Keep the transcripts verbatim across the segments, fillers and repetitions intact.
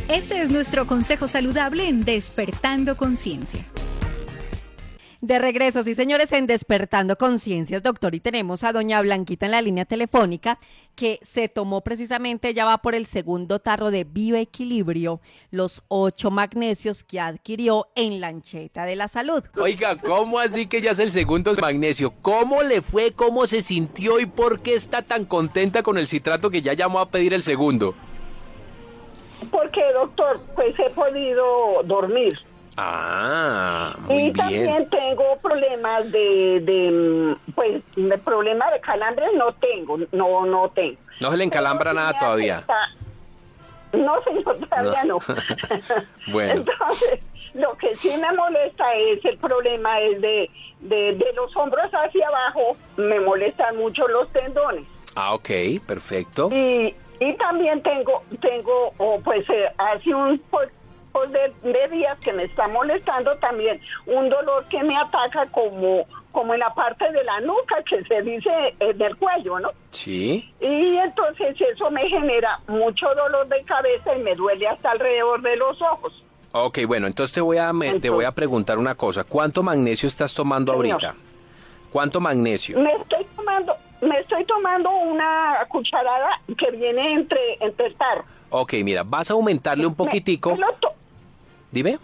Este es nuestro consejo saludable en Despertando Conciencia. De regreso, sí señores, en Despertando Conciencias, doctor, y tenemos a doña Blanquita en la línea telefónica que se tomó precisamente, ya va por el segundo tarro de Bioequilibrio, los ocho magnesios que adquirió en Lancheta de la Salud. Oiga, ¿cómo así que ya es el segundo magnesio? ¿Cómo le fue, cómo se sintió y por qué está tan contenta con el citrato que ya llamó a pedir el segundo? Porque, doctor, pues he podido dormir. Ah, muy y bien. También tengo problemas de, de pues, de problemas de calambres no tengo, no, no tengo. ¿No se le encalambra Pero sí nada me todavía? afecta. No, señor, todavía no. no. Bueno. Entonces, lo que sí me molesta es el problema es de, de, de los hombros hacia abajo, me molestan mucho los tendones. Ah, ok, perfecto. Y, y también tengo, tengo, oh, pues eh, hace un... Pues, De, de días que me está molestando también un dolor que me ataca como como en la parte de la nuca que se dice en el cuello, ¿no? Sí. Y entonces eso me genera mucho dolor de cabeza y me duele hasta alrededor de los ojos. Ok, bueno, entonces te voy a me, Entonces, te voy a preguntar una cosa. ¿Cuánto magnesio estás tomando señor, ahorita? ¿Cuánto magnesio? Me estoy tomando me estoy tomando una cucharada que viene entre entre el tarro. Ok, mira, vas a aumentarle un poquitico. Me, me lo to- Dime.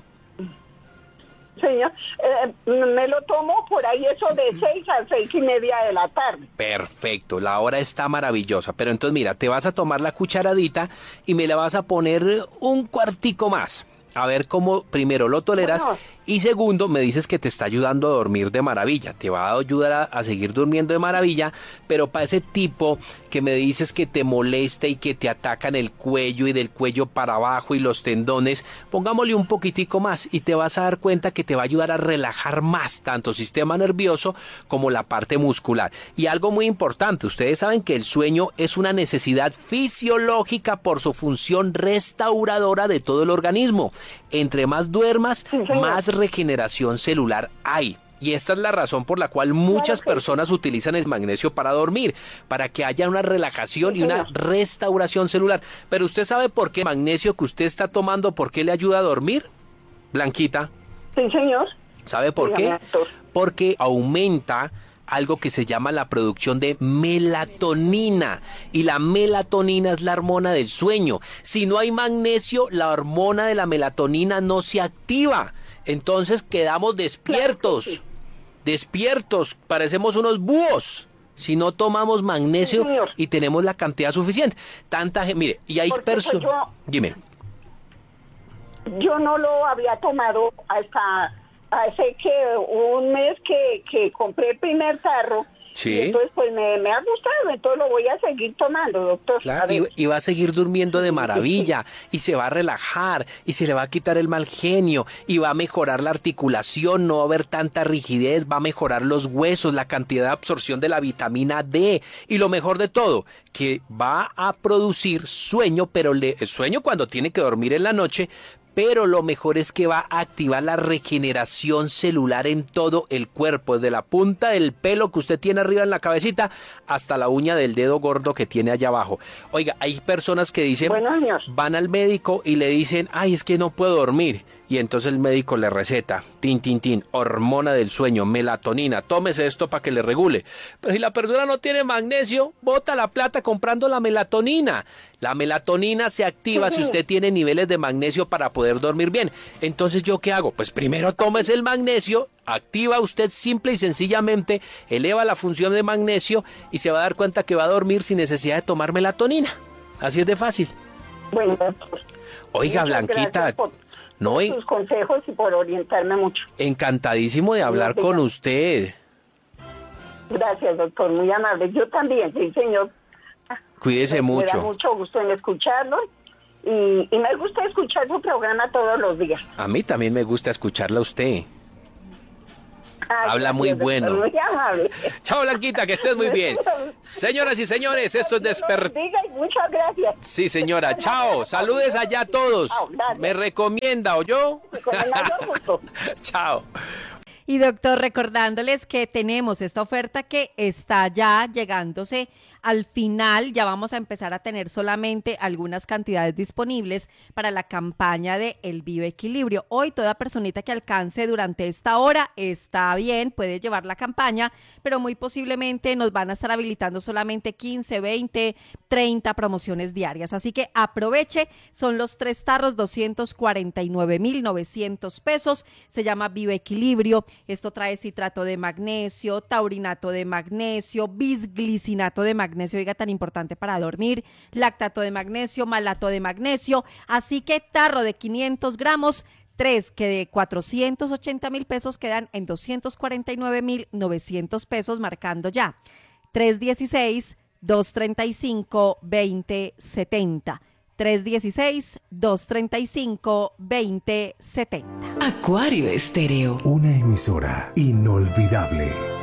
Señor, eh, me lo tomo por ahí eso de seis a seis y media de la tarde. Perfecto, la hora está maravillosa. Pero entonces mira, te vas a tomar la cucharadita y me la vas a poner un cuartico más. A ver cómo primero lo toleras Bueno. y segundo me dices que te está ayudando a dormir de maravilla. Te va a ayudar a, a seguir durmiendo de maravilla, pero para ese tipo que me dices que te molesta y que te atacan el cuello y del cuello para abajo y los tendones, pongámosle un poquitico más y te vas a dar cuenta que te va a ayudar a relajar más tanto el sistema nervioso como la parte muscular. Y algo muy importante, ustedes saben que el sueño es una necesidad fisiológica por su función restauradora de todo el organismo. Entre más duermas, Sí, más regeneración celular hay. Y esta es la razón por la cual muchas Claro que personas utilizan el magnesio para dormir, para que haya una relajación Sí, y una señor. restauración celular. Pero usted sabe por qué el magnesio que usted está tomando, ¿por qué le ayuda a dormir? Blanquita, Sí, señor. ¿sabe por Dígame, qué? doctor. Porque aumenta algo que se llama la producción de melatonina, y la melatonina es la hormona del sueño. Si no hay magnesio, la hormona de la melatonina no se activa, entonces quedamos despiertos, Claro que sí. despiertos, parecemos unos búhos si no tomamos magnesio Sí, señor. y tenemos la cantidad suficiente. Tanta gente, mire, y hay Porque, pues, personas, yo- dime. Yo no lo había tomado hasta hace que un mes que, que compré el primer tarro. Sí. Y entonces pues me, me ha gustado, entonces lo voy a seguir tomando, doctor. Claro, A ver. y, y va a seguir durmiendo de maravilla, y se va a relajar, y se le va a quitar el mal genio, y va a mejorar la articulación, no va a haber tanta rigidez, va a mejorar los huesos, la cantidad de absorción de la vitamina D, y lo mejor de todo, que va a producir sueño, pero le, sueño cuando tiene que dormir en la noche, pero lo mejor es que va a activar la regeneración celular en todo el cuerpo, desde la punta del pelo que usted tiene arriba en la cabecita hasta la uña del dedo gordo que tiene allá abajo. Oiga, hay personas que dicen, Bueno, señor. van al médico y le dicen, ay, es que no puedo dormir. Y entonces el médico le receta, tin, tin, tin, hormona del sueño, melatonina, tómese esto para que le regule. Pero si la persona no tiene magnesio, bota la plata comprando la melatonina. La melatonina se activa Sí. si usted tiene niveles de magnesio para poder dormir bien. Entonces, ¿yo qué hago? Pues primero tómese el magnesio, activa usted simple y sencillamente, eleva la función de magnesio y se va a dar cuenta que va a dormir sin necesidad de tomar melatonina. Así es de fácil. Bueno, doctor. Oiga, Muchas Blanquita, gracias por, no, por y- sus consejos y por orientarme mucho. encantadísimo de hablar Dios con bendiga. usted. Gracias, doctor, muy amable. Yo también, sí, señor. Cuídese Me da mucho. mucho gusto en escucharlo y, y me gusta escuchar su programa todos los días. A mí también me gusta escucharla a usted. Ay, Habla muy gracias, bueno. doctor, muy amable. Chao, Blanquita, que estés muy bien. Señoras y señores, esto es Despertar. Diga y muchas gracias. Sí, señora, chao. Saludes allá a todos. Chao, gracias. Me recomienda, ¿oyó? Con el mayor gusto. Chao. Y doctor, recordándoles que tenemos esta oferta que está ya llegándose al final ya vamos a empezar a tener solamente algunas cantidades disponibles para la campaña de El Bioequilibrio. Hoy toda personita que alcance durante esta hora está bien, puede llevar la campaña, pero muy posiblemente nos van a estar habilitando solamente quince, veinte, treinta promociones diarias. Así que aproveche, son los tres tarros, doscientos cuarenta y nueve mil novecientos pesos. Se llama Bioequilibrio. Esto trae citrato de magnesio, taurinato de magnesio, bisglicinato de magnesio, oiga, tan importante para dormir, lactato de magnesio, malato de magnesio. Así que tarro de quinientos gramos, tres que de cuatrocientos ochenta mil pesos quedan en doscientos cuarenta y nueve mil novecientos pesos, marcando ya tres dieciséis, dos treinta y cinco, veinte setenta. tres dieciséis, dos treinta y cinco, veinte setenta. Acuario Estéreo. Una emisora inolvidable.